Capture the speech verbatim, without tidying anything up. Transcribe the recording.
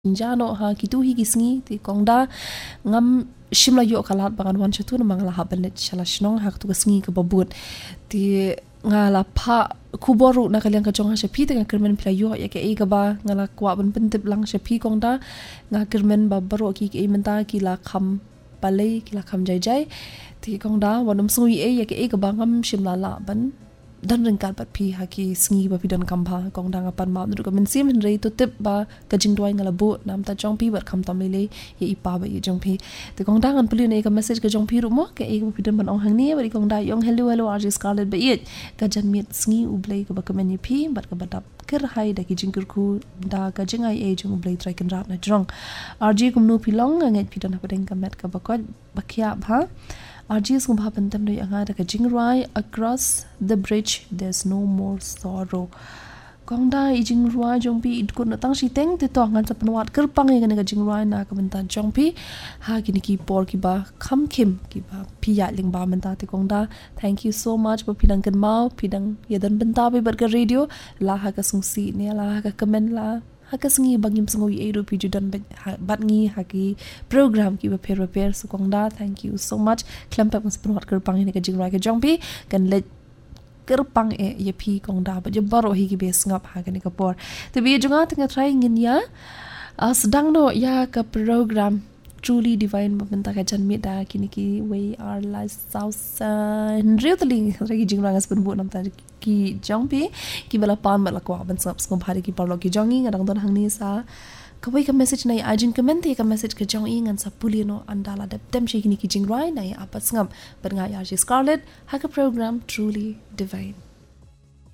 jano ha kitu hi gisngi ti kongda ngam shimla yo kalat bangan wan chatu na mangla habenet shalashnong hak tu gisngi ka babut ti ngala pha kuboru na kalyang ka jonga shapi te ngakirmen pila yo ya ke e ka ba ngala kwa ban pentip lang shapi kongda ngakirmen ba baro ki ke menta ki la kham palai ki la kham jai jai ti kongda wanum sui e ya ke e ka ba ngam shimla la ban dan rengkat bat pi haki sngi ba pidan kampha kong dang apan ma ndu ka min sim hin rei to tip ba ka jing doi ngala bu nam ta jong pi bat kham tam le ye ipa ba ye jong pi te kong dang an puli ne ka message ka jong pi ru mo ke e ka pidan ban ong hang ni ba kong da yong hello hello R J Scarlett ba ye ka jan mit sngi u blai ka ba ka men ye pi bat ka badap kir hai da ki jing ku da ka jing ai e jong blai try kan rat na jong R J kum nu pi long ngai pidan ba deng ka met ka ba ko ba kya bha R J sum bha pantam doi anga da ka jing rai across the bridge there's no more sorrow kongda i jing rai jong pi it ko na tang shi teng te to ngan sapan wat ker pang ye ga jing rai na ka mentan jong pi ha ki ni ki por ki ba kham khim ki ba pi ya ling ba menta te kongda thank you so much ba pidang kan mau pidang yedan benta be bar ka radio la ha ka sung si ne la ha ka comment la hakas ngi bangim sngoi e ru pi judan bat ngi haki program ki ba per per su kongda thank you so much klampa mas prat ker pang ni ka jing rai ka jong pi kan le ker pang e ye pi kongda ba je baro hi ki be ngap ha ka ni ka por te bi junga tengah try ngin ya sedang no ya ka program truly divine momenta ka jan mi da kini ki we are like south really ragi jing rangas pun bu nam ta ki jong pi ki bala pan bala kwa ban sap skom phari ki parlo ki jongi ngadang don hang ni sa kawai ka message nai ajin comment ka message ka jong ing an sa pulino andala dep dem shi kini ki jing rai nai apat ngam ber nga R J Scarlett ha ka program truly divine.